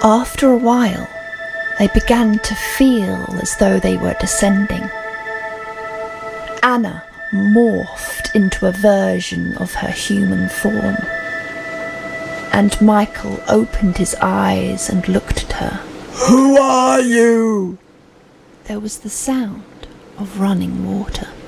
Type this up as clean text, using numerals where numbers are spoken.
After a while, they began to feel as though they were descending. Anna morphed into a version of her human form, and Michael opened his eyes and looked at her. "Who are you?" There was the sound of running water.